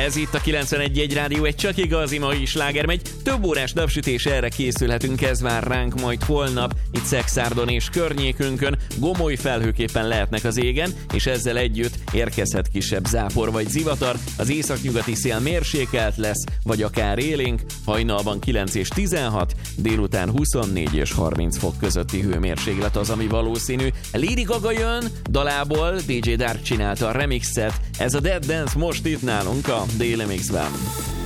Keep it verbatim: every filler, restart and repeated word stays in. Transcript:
Ez itt a kilencvenegy egy rádió, egy csak igazi mai sláger megy. Több órás napsütés, erre készülhetünk, ez vár ránk majd holnap, itt Szexárdon és környékünkön. Gomoly felhőképpen lehetnek az égen, és ezzel együtt érkezhet kisebb zápor vagy zivatar. Az északnyugati szél mérsékelt lesz, vagy akár élénk, hajnalban kilenc és tizenhat, délután huszonnégy és harminc fok közötti hőmérséklet az, ami valószínű. Lady Gaga jön, dalából dé dzsé Dark csinálta a remixet, ez a Dead Dance most itt nálunk a Déli Mixben.